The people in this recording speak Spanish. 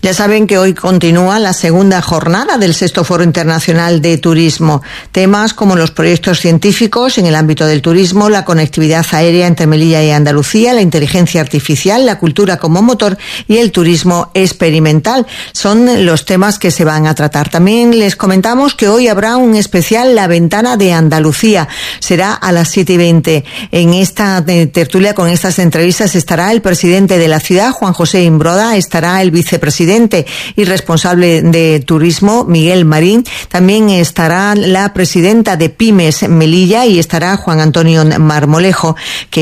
Ya saben que hoy continúa la segunda jornada del Sexto Foro Internacional de Turismo. Temas como los proyectos científicos en el ámbito del turismo, la conectividad aérea entre Melilla y Andalucía, la inteligencia artificial, la cultura como motor y el turismo experimental. Son los temas que se van a tratar. También les comentamos que hoy habrá un especial La Ventana de Andalucía. Será a las 7:20. En esta tertulia, con estas entrevistas, estará el presidente de la ciudad, Juan José Imbroda, estará el vicepresidente y responsable de turismo, Miguel Marín. También estará la presidenta de Pymes Melilla y estará Juan Antonio Marmolejo, que